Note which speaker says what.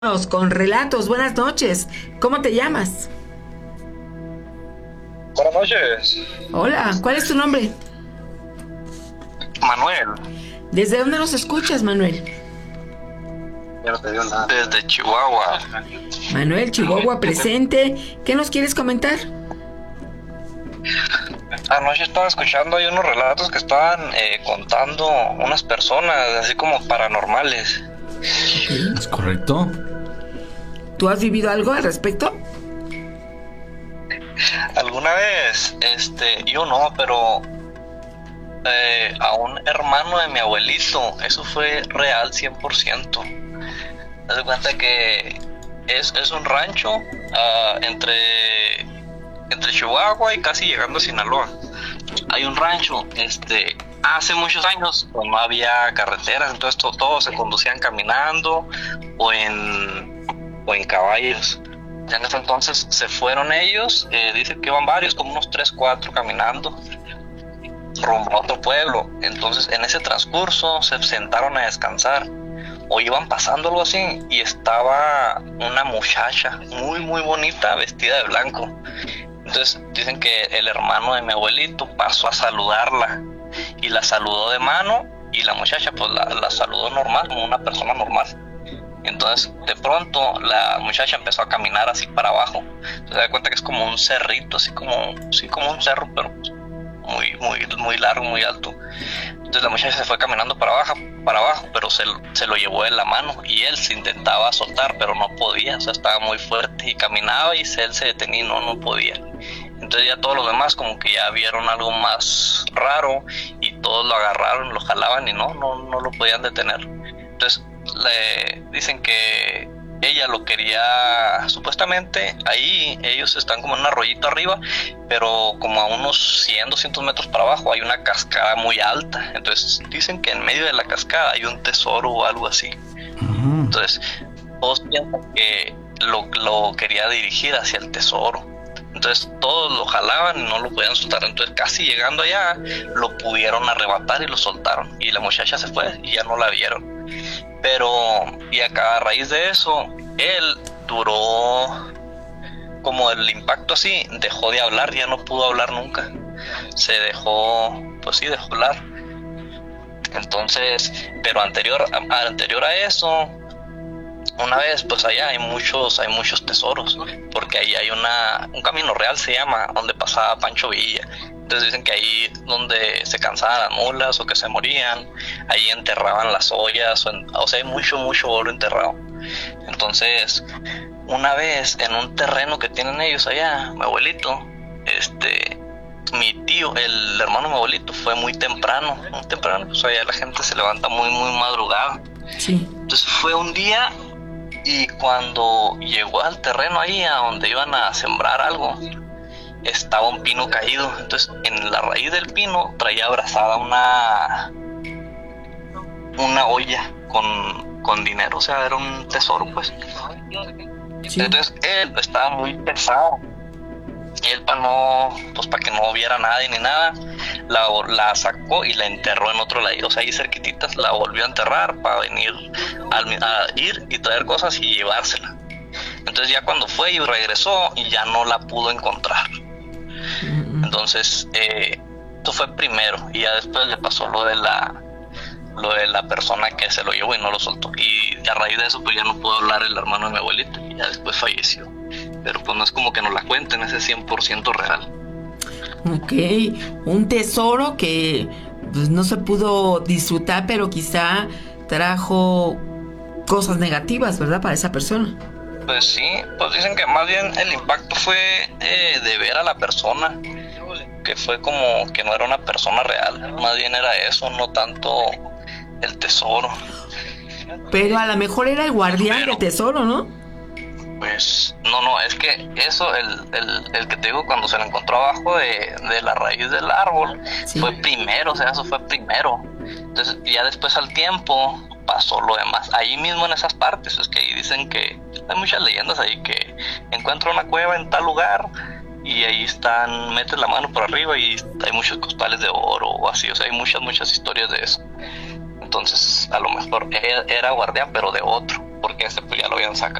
Speaker 1: Con relatos. Buenas noches. ¿Cómo te llamas?
Speaker 2: Buenas noches,
Speaker 1: Hola, ¿cuál es tu nombre?
Speaker 2: Manuel.
Speaker 1: ¿Desde dónde nos escuchas, Manuel?
Speaker 2: Ya no te dio nada. Desde Chihuahua.
Speaker 1: Manuel, Chihuahua presente. ¿Qué nos quieres comentar?
Speaker 2: Anoche estaba escuchando ahí unos relatos que estaban contando unas personas, así como paranormales.
Speaker 1: Ok.
Speaker 3: ¿Es correcto?
Speaker 1: ¿Tú has vivido algo al respecto?
Speaker 2: Alguna vez, yo no, pero a un hermano de mi abuelito, eso fue real 100%. Haz de cuenta que es un rancho entre Chihuahua y casi llegando a Sinaloa. Hay un rancho, hace muchos años pues, no había carreteras, entonces todos se conducían caminando o en caballos. Ya en ese entonces se fueron ellos, dicen que iban varios, como unos 3, 4 caminando rumbo a otro pueblo. Entonces en ese transcurso se sentaron a descansar o iban pasando algo así y estaba una muchacha muy muy bonita vestida de blanco. Entonces dicen que el hermano de mi abuelito pasó a saludarla y la saludó de mano y la muchacha pues la saludó normal, como una persona normal. Entonces de pronto la muchacha empezó a caminar así para abajo. Se da cuenta que es como un cerrito, así como, sí, como un cerro, pero muy, muy, muy largo, muy alto. Entonces la muchacha se fue caminando para abajo, pero se lo llevó en la mano y él se intentaba soltar, pero no podía, o sea, estaba muy fuerte y caminaba y él se detenía y no podía. Entonces ya todos los demás como que ya vieron algo más raro y todos lo agarraron, lo jalaban y no lo podían detener. Entonces le dicen que ella lo quería, supuestamente ahí ellos están como en un arroyito arriba, pero como a unos 100, 200 metros para abajo hay una cascada muy alta. Entonces dicen que en medio de la cascada hay un tesoro o algo así. Entonces todos piensan que lo quería dirigir hacia el tesoro. Entonces todos lo jalaban y no lo podían soltar. Entonces casi llegando allá lo pudieron arrebatar y lo soltaron y la muchacha se fue y ya no la vieron. Pero y a raíz de eso él duró como el impacto así, dejó de hablar, ya no pudo hablar nunca, se dejó, pues sí, dejó hablar. Entonces, pero anterior a eso, una vez, pues allá hay muchos tesoros, porque ahí hay un camino real, se llama, donde pasaba Pancho Villa. Entonces dicen que ahí donde se cansaban las mulas o que se morían, ahí enterraban las ollas, o sea, hay mucho oro enterrado. Entonces, una vez en un terreno que tienen ellos allá, mi abuelito, mi tío, el hermano de mi abuelito, fue muy temprano, pues allá la gente se levanta muy madrugada.
Speaker 1: Sí.
Speaker 2: Entonces fue un día y cuando llegó al terreno ahí a donde iban a sembrar algo, estaba un pino caído. Entonces en la raíz del pino traía abrazada una olla con dinero, o sea, era un tesoro pues.
Speaker 1: Sí.
Speaker 2: Entonces él estaba muy pesado y él para que no viera nadie ni nada, la sacó y la enterró en otro lado, o sea, ahí cerquititas la volvió a enterrar para venir a ir y traer cosas y llevársela. Entonces ya cuando fue y regresó ya no la pudo encontrar. Entonces esto fue primero y ya después le pasó lo de la persona que se lo llevó y no lo soltó, y a raíz de eso pues ya no pudo hablar el hermano de mi abuelito y ya después falleció. Pero pues no es como que nos la cuenten, ese es 100% real.
Speaker 1: Ok, un tesoro que pues, no se pudo disfrutar, pero quizá trajo cosas negativas, ¿verdad? Para esa persona.
Speaker 2: Pues sí, pues dicen que más bien el impacto fue de ver a la persona, que fue como que no era una persona real, más bien era eso, no tanto el tesoro.
Speaker 1: Pero a lo mejor era el guardián del tesoro, ¿no?
Speaker 2: Pues no, es que eso, el que te digo, cuando se lo encontró abajo de la raíz del árbol,
Speaker 1: Sí.
Speaker 2: fue primero, o sea, eso fue primero. Entonces ya después al tiempo pasó lo demás, ahí mismo en esas partes. Es que ahí dicen que hay muchas leyendas ahí, que encuentra una cueva en tal lugar y ahí metes la mano por arriba y hay muchos costales de oro o así, o sea, hay muchas historias de eso. Entonces a lo mejor era guardián pero de otro. porque pues ya lo habían sacado.